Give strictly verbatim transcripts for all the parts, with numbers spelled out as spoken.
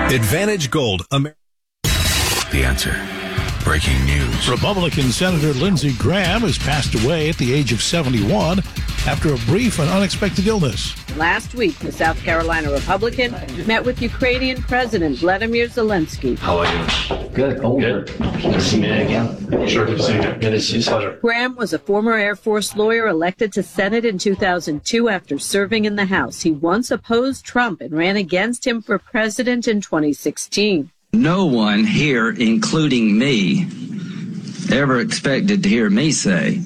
Advantage Gold. Amer- the Answer. Breaking news. Republican Senator Lindsey Graham has passed away at the age of seventy-one after a brief and unexpected illness. Last week, the South Carolina Republican met with Ukrainian President Vladimir Zelensky. How are you? Good. Oh, good. Good to see me again. Sure, good to see you. Good to see you. Pleasure. Graham was a former Air Force lawyer elected to Senate in two thousand two after serving in the House. He once opposed Trump and ran against him for president in twenty sixteen. No one here, including me, ever expected to hear me say,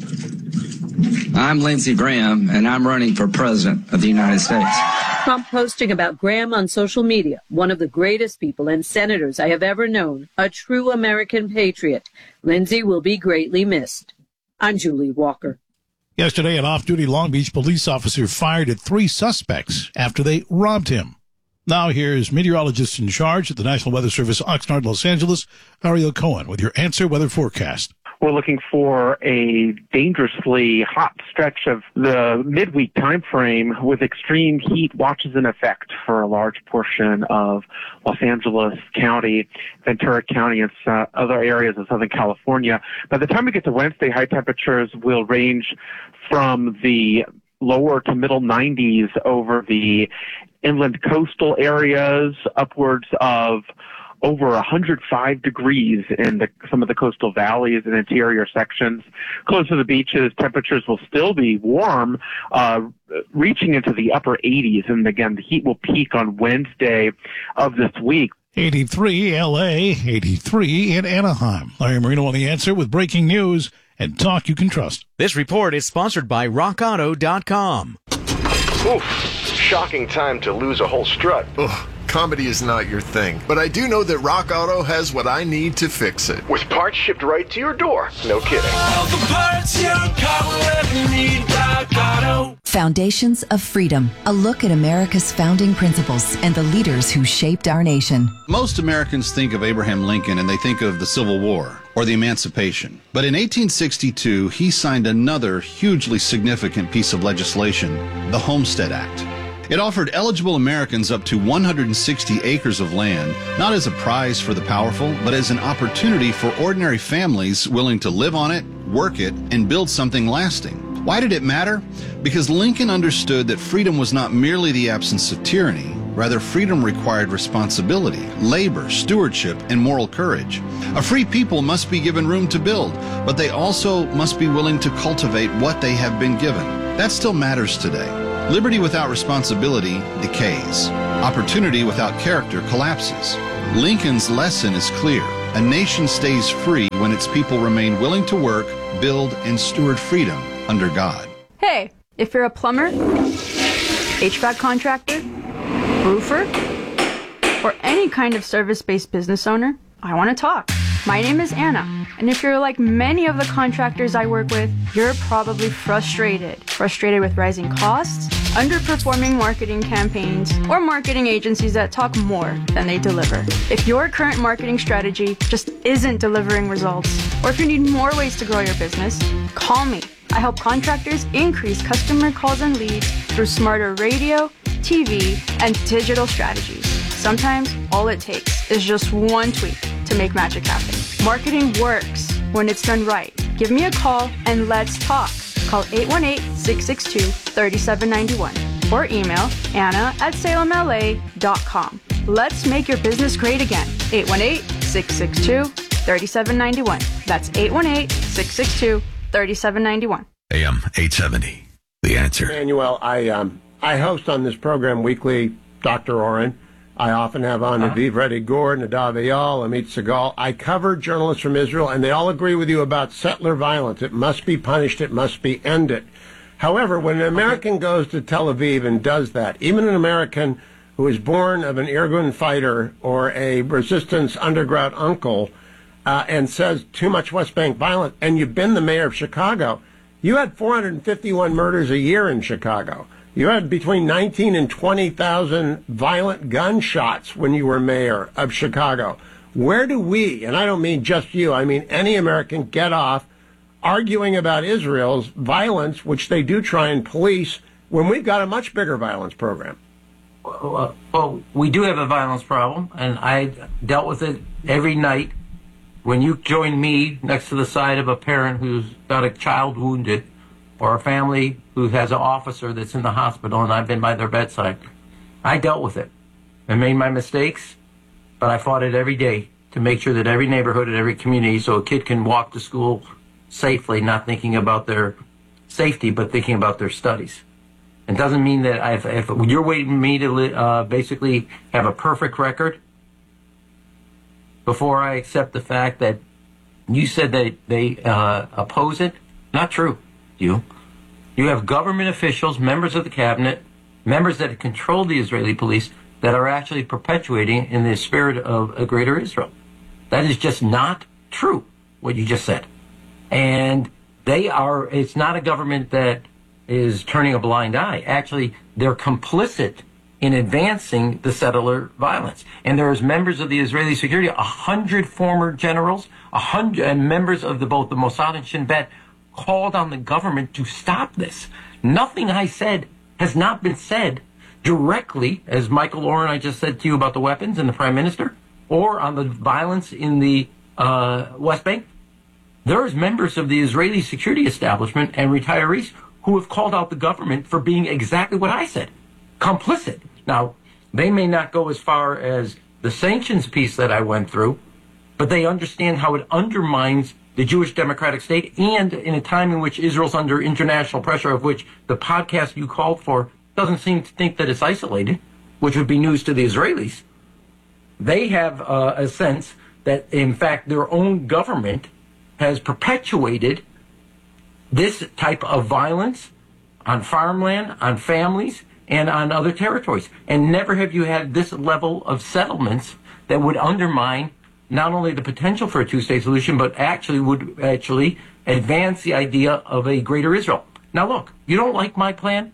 I'm Lindsey Graham, and I'm running for president of the United States. Trump posting about Graham on social media, one of the greatest people and senators I have ever known, a true American patriot. Lindsey will be greatly missed. I'm Julie Walker. Yesterday, an off-duty Long Beach police officer fired at three suspects after they robbed him. Now here's meteorologist in charge at the National Weather Service, Oxnard, Los Angeles, Ariel Cohen, with your Answer Weather forecast. We're looking for a dangerously hot stretch of the midweek time frame with extreme heat watches in effect for a large portion of Los Angeles County, Ventura County, and uh, other areas of Southern California. By the time we get to Wednesday, high temperatures will range from the lower to middle nineties over the inland coastal areas, upwards of over one hundred five degrees in the, some of the coastal valleys and interior sections. Close to the beaches, temperatures will still be warm, uh, reaching into the upper eighties. And again, the heat will peak on Wednesday of this week. eighty-three L A, eighty-three in Anaheim. Larry Marino on The Answer with breaking news and talk you can trust. This report is sponsored by rock auto dot com. Oof, shocking time to lose a whole strut. Ugh, comedy is not your thing, but I do know that Rock Auto has what I need to fix it. With parts shipped right to your door. No kidding. All the parts your car will ever need, Rock Auto. Foundations of Freedom, a look at America's founding principles and the leaders who shaped our nation. Most Americans think of Abraham Lincoln and they think of the Civil War or the Emancipation. But in eighteen sixty-two, he signed another hugely significant piece of legislation, the Homestead Act. It offered eligible Americans up to one hundred sixty acres of land, not as a prize for the powerful, but as an opportunity for ordinary families willing to live on it, work it, and build something lasting. Why did it matter? Because Lincoln understood that freedom was not merely the absence of tyranny. Rather, freedom required responsibility, labor, stewardship, and moral courage. A free people must be given room to build, but they also must be willing to cultivate what they have been given. That still matters today. Liberty without responsibility decays. Opportunity without character collapses. Lincoln's lesson is clear. A nation stays free when its people remain willing to work, build, and steward freedom under God. Hey, if you're a plumber, H V A C contractor, roofer, or any kind of service-based business owner, I want to talk. My name is Anna, and if you're like many of the contractors I work with, you're probably frustrated. Frustrated with rising costs, underperforming marketing campaigns, or marketing agencies that talk more than they deliver. If your current marketing strategy just isn't delivering results, or if you need more ways to grow your business, call me. I help contractors increase customer calls and leads through smarter radio, T V, and digital strategies. Sometimes all it takes is just one tweak to make magic happen. Marketing works when it's done right. Give me a call and let's talk. Call eight one eight, six six two, three seven nine one or email Anna at salem L A dot com. Let's make your business great again. eight one eight, six six two, three seven nine one. That's eight one eight, six six two, three seven nine one. A M eight seventy. The Answer. Emmanuel, I um I host on this program weekly, Doctor Oren. I often have on uh-huh. Aviv Reddy Gore, Nadav Eyal, Amit Segal. I cover journalists from Israel, and they all agree with you about settler violence. It must be punished. It must be ended. However, when an American okay. goes to Tel Aviv and does that, even an American who is born of an Irgun fighter or a resistance underground uncle, uh, and says too much West Bank violence, and you've been the mayor of Chicago, you had four hundred fifty-one murders a year in Chicago. You had between nineteen and twenty thousand violent gunshots when you were mayor of Chicago. Where do we, and I don't mean just you, I mean any American, get off arguing about Israel's violence, which they do try and police, when we've got a much bigger violence program? uh, well, we do have a violence problem, and I dealt with it every night. When you join me next to the side of a parent who's got a child wounded, or a family who has an officer that's in the hospital, and I've been by their bedside, I dealt with it. I made my mistakes, but I fought it every day to make sure that every neighborhood and every community, so a kid can walk to school safely, not thinking about their safety, but thinking about their studies. It doesn't mean that I've, if you're waiting me to uh, basically have a perfect record before I accept the fact that you said that they uh, oppose it. Not true, you. You have government officials, members of the cabinet, members that control the Israeli police that are actually perpetuating in the spirit of a greater Israel. That is just not true, what you just said. And they are, it's not a government that is turning a blind eye. Actually, they're complicit in advancing the settler violence. And there's members of the Israeli security, a hundred former generals, a hundred and members of the, both the Mossad and Shin Bet called on the government to stop this. Nothing I said has not been said directly, as Michael Oren I just said to you about the weapons and the prime minister, or on the violence in the uh, West Bank. There's members of the Israeli security establishment and retirees who have called out the government for being exactly what I said, complicit. Now, they may not go as far as the sanctions piece that I went through, but they understand how it undermines the Jewish democratic state, and in a time in which Israel's under international pressure, of which the podcast you called for doesn't seem to think that it's isolated, which would be news to the Israelis. They have uh, a sense that, in fact, their own government has perpetuated this type of violence on farmland, on families, and on other territories. And never have you had this level of settlements that would undermine not only the potential for a two-state solution, but actually would actually advance the idea of a greater Israel. Now, look, you don't like my plan?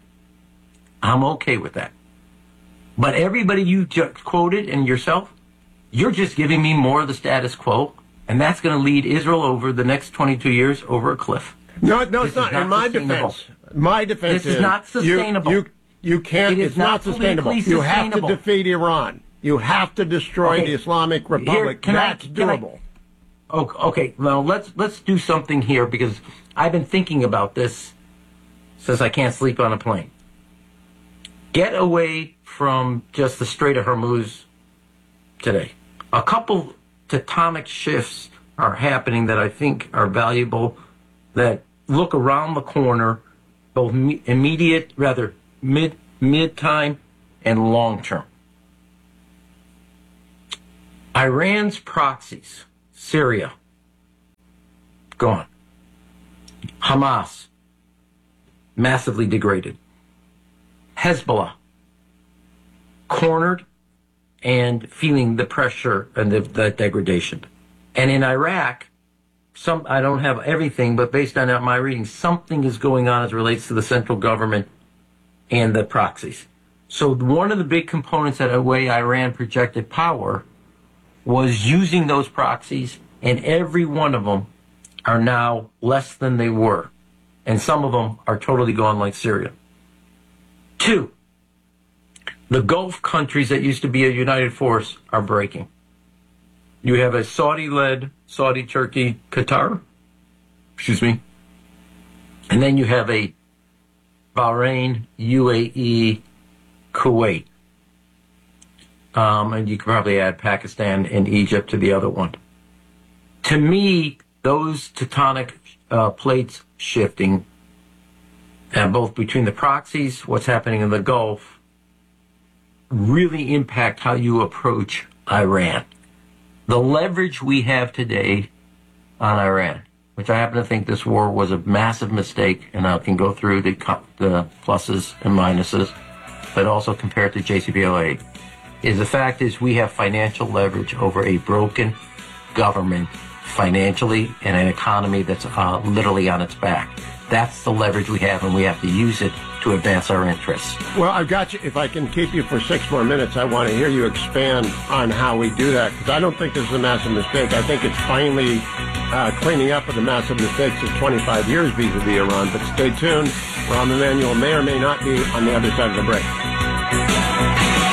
I'm okay with that. But everybody you just quoted and yourself, you're just giving me more of the status quo, and that's going to lead Israel over the next twenty-two years over a cliff. No, no, this it's not. not In my defense, my defense this is, is not sustainable. You, you, you can't. It it's is not, not sustainable. sustainable. You have to defeat Iran. You have to destroy okay. the Islamic Republic. Here, That's I, doable. I, okay, now let's let's do something here, because I've been thinking about this since I can't sleep on a plane. Get away from just the Strait of Hormuz today. A couple tectonic shifts are happening that I think are valuable, that look around the corner, both me- immediate, rather mid mid time and long term. Iran's proxies, Syria, gone. Hamas, massively degraded. Hezbollah, cornered and feeling the pressure and the, the degradation. And in Iraq, some I don't have everything, but based on my reading, something is going on as it relates to the central government and the proxies. So one of the big components that the way Iran projected power was using those proxies, and every one of them are now less than they were. And some of them are totally gone, like Syria. Two, the Gulf countries that used to be a united force are breaking. You have a Saudi-led, Saudi, Turkey, Qatar, excuse me, and then you have a Bahrain, U A E, Kuwait. Um, and you could probably add Pakistan and Egypt to the other one. To me, those tectonic uh, plates shifting, and both between the proxies, what's happening in the Gulf, really impact how you approach Iran. The leverage we have today on Iran, which I happen to think this war was a massive mistake, and I can go through the, the pluses and minuses, but also compare it to J C P O A, is the fact is we have financial leverage over a broken government financially and an economy that's uh, literally on its back. That's the leverage we have, and we have to use it to advance our interests. Well, I've got you. If I can keep you for six more minutes, I want to hear you expand on how we do that, because I don't think this is a massive mistake. I think it's finally uh, cleaning up of the massive mistakes of twenty-five years vis-a-vis Iran. But stay tuned. Rahm Emanuel may or may not be on the other side of the break.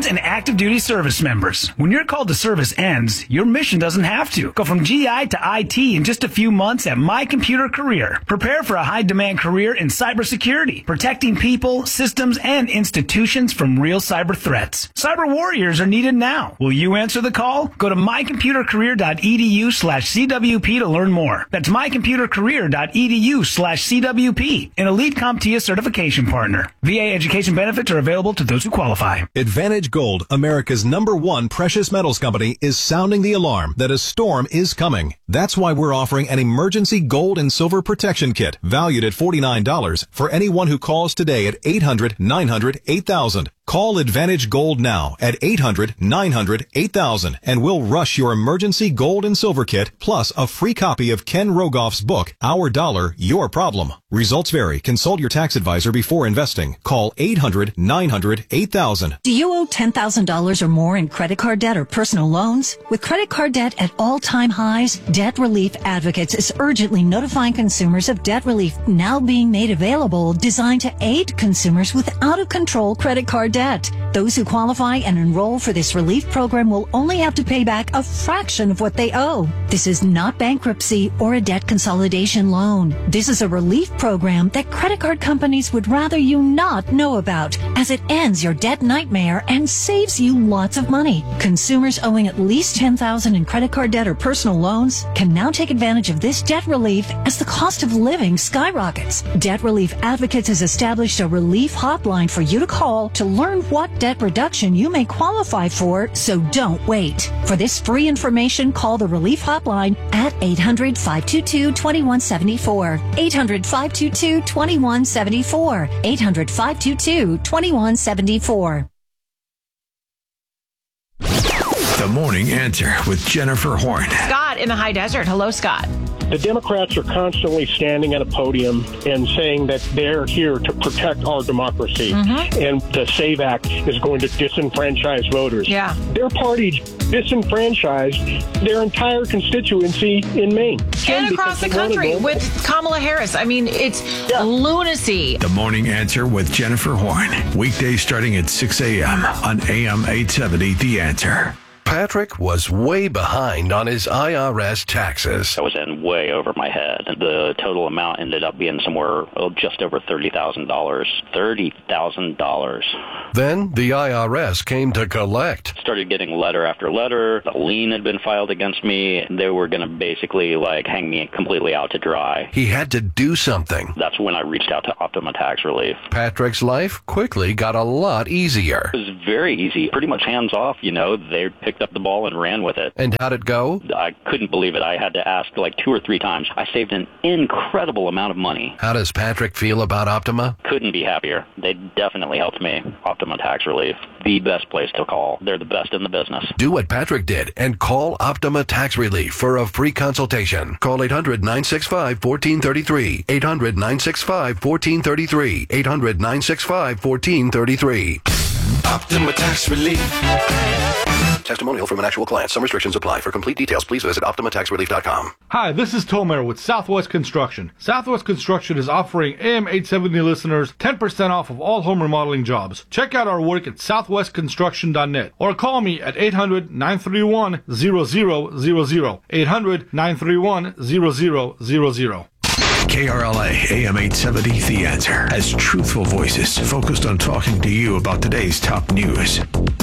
veterans and active duty service members. When your call to service ends, your mission doesn't have to. Go from G I to I T in just a few months at My Computer Career. Prepare for a high-demand career in cybersecurity, protecting people, systems, and institutions from real cyber threats. Cyber warriors are needed now. Will you answer the call? Go to mycomputercareer.edu slash CWP to learn more. That's mycomputercareer.edu slash CWP, an Elite CompTIA certification partner. V A education benefits are available to those who qualify. Advantage Gold, America's number one precious metals company, is sounding the alarm that a storm is coming. That's why we're offering an emergency gold and silver protection kit valued at forty-nine dollars for anyone who calls today at eight hundred, nine hundred, eight thousand. Call Advantage Gold now at eight hundred, nine hundred, eight thousand and we'll rush your emergency gold and silver kit plus a free copy of Ken Rogoff's book, Our Dollar, Your Problem. Results vary. Consult your tax advisor before investing. Call eight hundred, nine hundred, eight thousand. Do you owe ten thousand dollars or more in credit card debt or personal loans? With credit card debt at all-time highs, Debt Relief Advocates is urgently notifying consumers of debt relief now being made available, designed to aid consumers with out-of-control credit card debt. Those who qualify and enroll for this relief program will only have to pay back a fraction of what they owe. This is not bankruptcy or a debt consolidation loan. This is a relief program that credit card companies would rather you not know about, as it ends your debt nightmare and saves you lots of money. Consumers owing at least ten thousand dollars in credit card debt or personal loans can now take advantage of this debt relief as the cost of living skyrockets. Debt Relief Advocates has established a relief hotline for you to call to learn what debt reduction you may qualify for, so don't wait. For this free information, call the Relief Hotline at eight hundred, five two two, two one seven four. eight hundred, five two two, two one seven four. eight hundred, five two two, two one seven four. The Morning Answer with Jennifer Horn. Scott in the high desert. Hello, Scott. The Democrats are constantly standing at a podium and saying that they're here to protect our democracy. Mm-hmm. And the SAVE Act is going to disenfranchise voters. Yeah. Their party disenfranchised their entire constituency in Maine. And across the country with Kamala Harris. I mean, it's yeah. lunacy. The Morning Answer with Jennifer Horn. Weekdays starting at six a.m. on A M eight seventy, The Answer. Patrick was way behind on his I R S taxes. I was in way over my head. The total amount ended up being somewhere oh, just over thirty thousand dollars. thirty thousand dollars. Then the I R S came to collect. Started getting letter after letter. A lien had been filed against me. They were going to basically like hang me completely out to dry. He had to do something. That's when I reached out to Optima Tax Relief. Patrick's life quickly got a lot easier. It was very easy. Pretty much hands off, you know. They picked up the ball and ran with it. And how'd it go? I couldn't believe it. I had to ask like two or three times. I saved an incredible amount of money. How does Patrick feel about Optima? Couldn't be happier. They definitely helped me. Optima Tax Relief, the best place to call. They're the best in the business. Do what Patrick did and call Optima Tax Relief for a free consultation. Call eight hundred, nine six five, one four three three. eight hundred, nine six five, one four three three. eight hundred, nine six five, one four three three. Optima Tax Relief. Testimonial from an actual client. Some restrictions apply. For complete details, please visit optima tax relief dot com. Hi, this is Tomer with Southwest Construction. Southwest Construction is offering A M eight seventy listeners ten percent off of all home remodeling jobs. Check out our work at southwest construction dot net or call me at eight hundred, nine three one, zero zero zero zero. eight hundred, nine three one, zero zero zero zero. K R L A A M eight seventy The Answer has truthful voices focused on talking to you about today's top news.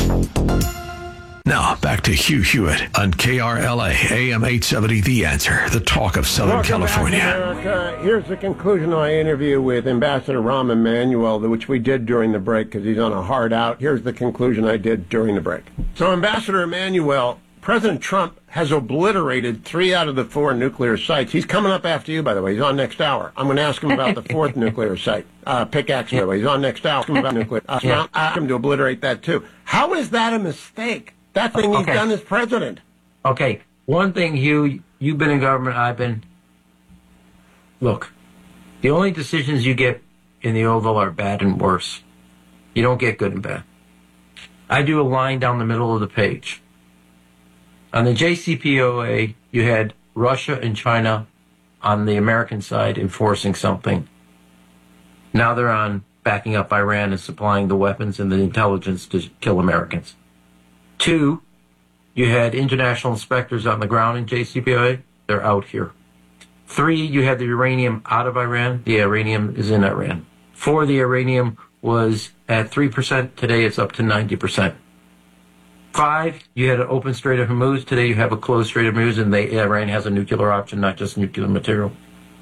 Now, back to Hugh Hewitt on K R L A A M eight seventy The Answer, the talk of Southern Welcome California. Back, America. Here's the conclusion of my interview with Ambassador Rahm Emanuel, which we did during the break because he's on a hard out. Here's the conclusion I did during the break. So, Ambassador Emanuel, President Trump has obliterated three out of the four nuclear sites. He's coming up after you, by the way. He's on next hour. I'm going to ask him about the fourth nuclear site, uh, Pickaxe, by the way. He's on next hour. Ask him about nuclear. Uh, yeah. Ask him to obliterate that, too. How is that a mistake? That thing he's okay. done as president. Okay. One thing, Hugh, you've been in government, I've been. Look, the only decisions you get in the Oval are bad and worse. You don't get good and bad. I do a line down the middle of the page. On the J C P O A, you had Russia and China on the American side enforcing something. Now they're on backing up Iran and supplying the weapons and the intelligence to kill Americans. Two, you had international inspectors on the ground in J C P O A. They're out here. Three, you had the uranium out of Iran. The uranium is in Iran. Four, the uranium was at three percent. Today it's up to ninety percent. Five, you had an open Strait of Hormuz. Today you have a closed Strait of Hormuz, and they, Iran has a nuclear option, not just nuclear material.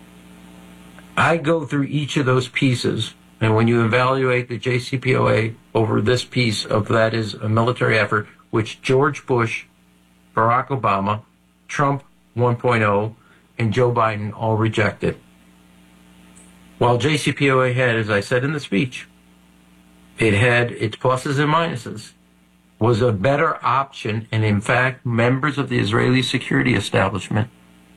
I go through each of those pieces, and when you evaluate the J C P O A over this piece of that is a military effort, which George Bush, Barack Obama, Trump one point oh, and Joe Biden all rejected. While J C P O A had, as I said in the speech, it had its pluses and minuses, was a better option, and in fact, members of the Israeli security establishment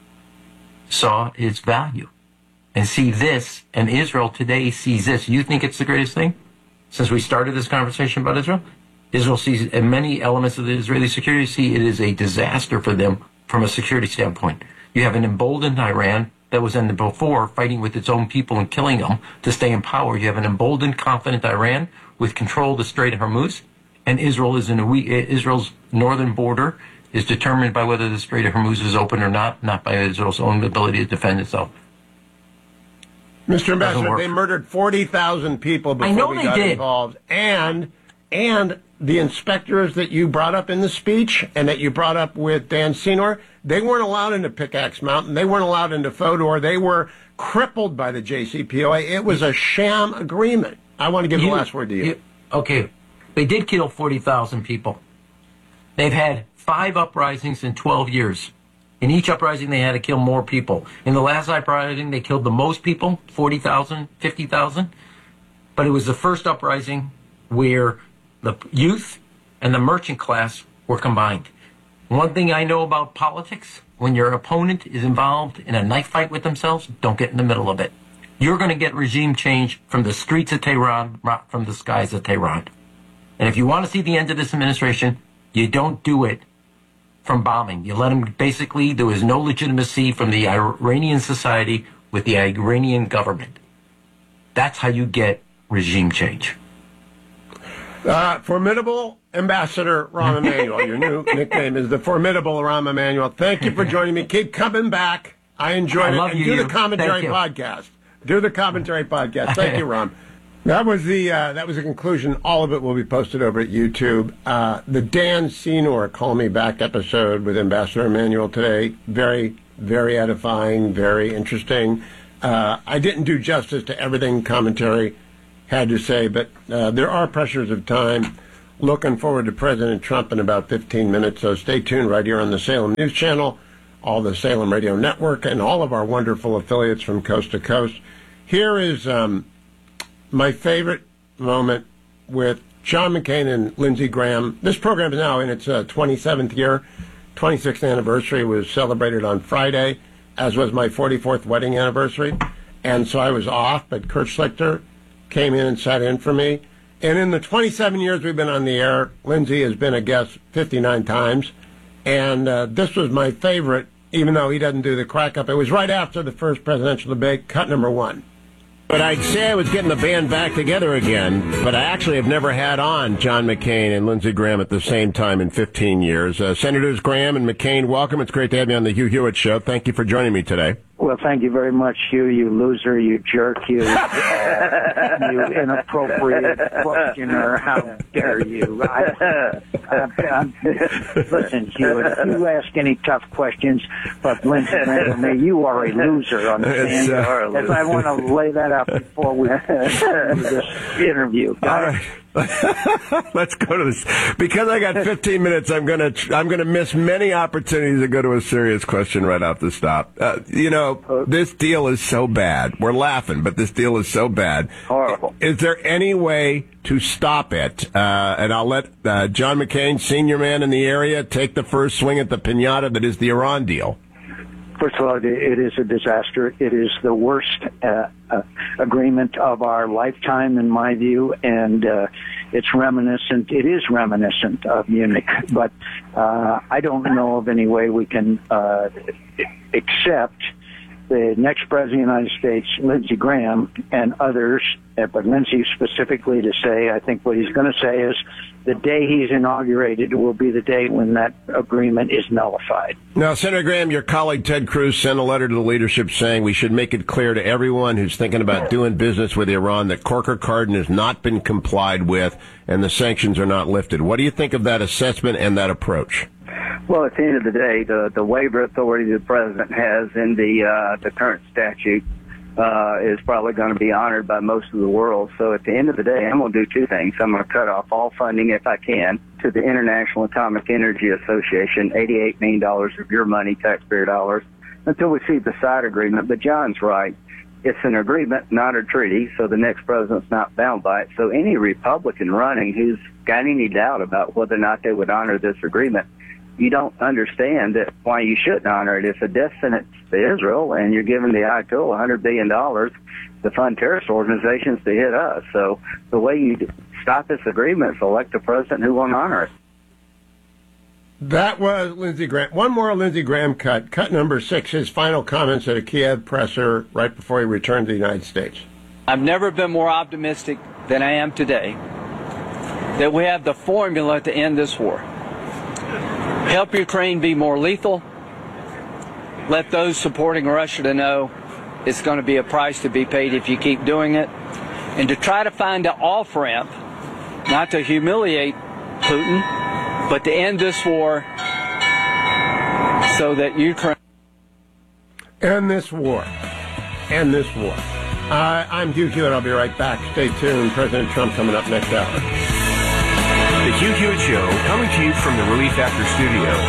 saw its value. And see this, and Israel today sees this. You think it's the greatest thing? Since we started this conversation about Israel, Israel sees, and many elements of the Israeli security see it is a disaster for them from a security standpoint. You have an emboldened Iran that was in the before fighting with its own people and killing them to stay in power. You have an emboldened, confident Iran with control of the Strait of Hormuz, and Israel is in a we- Israel's northern border is determined by whether the Strait of Hormuz is open or not, not by Israel's own ability to defend itself. Mister Ambassador, they murdered forty thousand people before I know we they got did. involved. And, and the inspectors that you brought up in the speech and that you brought up with Dan Senor, they weren't allowed into Pickaxe Mountain. They weren't allowed into Fodor. They were crippled by the J C P O A. It was a sham agreement. I want to give You- the last word to you. you okay, they did kill forty thousand people. They've had five uprisings in twelve years. In each uprising, they had to kill more people. In the last uprising, they killed the most people, forty thousand, fifty thousand. But it was the first uprising where the youth and the merchant class were combined. One thing I know about politics, when your opponent is involved in a knife fight with themselves, don't get in the middle of it. You're going to get regime change from the streets of Tehran, not from the skies of Tehran. And if you want to see the end of this administration, you don't do it from bombing. You let them, basically, there was no legitimacy from the Iranian society with the Iranian government. That's how you get regime change. Uh, formidable Ambassador Rahm Emanuel. Your new nickname is the Formidable Rahm Emanuel. Thank you for joining me. Keep coming back. I enjoyed I it. love and you, do you. the commentary Thank you. podcast. Do the commentary podcast. Thank you, Rahm. That was the uh, that was the conclusion. All of it will be posted over at YouTube. Uh, the Dan Senor Call Me Back episode with Ambassador Emanuel today, very, very edifying, very interesting. Uh, I didn't do justice to everything commentary had to say, but uh, there are pressures of time. Looking forward to President Trump in about fifteen minutes, so stay tuned right here on the Salem News Channel, all the Salem Radio Network, and all of our wonderful affiliates from coast to coast. Here is Um, my favorite moment with John McCain and Lindsey Graham. This program is now in its uh, twenty-seventh year. twenty-sixth anniversary was celebrated on Friday, as was my forty-fourth wedding anniversary. And so I was off, but Kurt Schlichter came in and sat in for me. And in the twenty-seven years we've been on the air, Lindsey has been a guest fifty-nine times. And uh, this was my favorite, even though he doesn't do the crack up. It was right after the first presidential debate, cut number one. But I'd say I was getting the band back together again, but I actually have never had on John McCain and Lindsey Graham at the same time in fifteen years. Uh, Senators Graham and McCain, welcome. It's great to have you on the Hugh Hewitt Show. Thank you for joining me today. Well, thank you very much, Hugh, you loser, you jerk, you, you inappropriate questioner. How dare you? I, I, I, listen, Hugh, if you ask any tough questions about Lindsey Graham or me, you are a loser, understand? Uh, If I want to lay that out before we do this interview. All right. Let's go to this. Because I got fifteen minutes, I'm gonna I'm gonna miss many opportunities to go to a serious question right off the stop. Uh, you know, this deal is so bad. We're laughing, but this deal is so bad. Horrible. Is there any way to stop it? Uh, and I'll let uh, John McCain, senior man in the area, take the first swing at the piñata that is the Iran deal. First of all, it is a disaster. It is the worst uh, uh, agreement of our lifetime, in my view, and uh, it's reminiscent. It is reminiscent of Munich, but uh, I don't know of any way we can uh, accept the next president of the United States, Lindsey Graham, and others, but Lindsey specifically to say, I think what he's going to say is the day he's inaugurated will be the day when that agreement is nullified. Now, Senator Graham, your colleague Ted Cruz sent a letter to the leadership saying we should make it clear to everyone who's thinking about doing business with Iran that Corker-Cardin has not been complied with and the sanctions are not lifted. What do you think of that assessment and that approach? Well, at the end of the day, the, the waiver authority the president has in the uh, the current statute uh, is probably going to be honored by most of the world. So at the end of the day, I'm going to do two things. I'm going to cut off all funding, if I can, to the International Atomic Energy Association, eighty-eight million dollars of your money, taxpayer dollars, until we see the side agreement. But John's right. It's an agreement, not a treaty, so the next president's not bound by it. So any Republican running who's got any doubt about whether or not they would honor this agreement, you don't understand that why you shouldn't honor it. It's a death sentence to Israel, and you're giving the Ayatollah one hundred billion dollars to fund terrorist organizations to hit us. So the way you stop this agreement is elect a president who won't honor it. That was Lindsey Graham. One more Lindsey Graham cut. Cut number six, his final comments at a Kiev presser right before he returned to the United States. I've never been more optimistic than I am today that we have the formula to end this war. Help Ukraine be more lethal. Let those supporting Russia to know it's going to be a price to be paid if you keep doing it. And to try to find an off-ramp, not to humiliate Putin, but to end this war so that Ukraine... End this war. End this war. Uh, I'm Hugh Hewitt. I'll be right back. Stay tuned. President Trump coming up next hour. The Hugh Hewitt Show, coming to you from the Relief Factor Studio.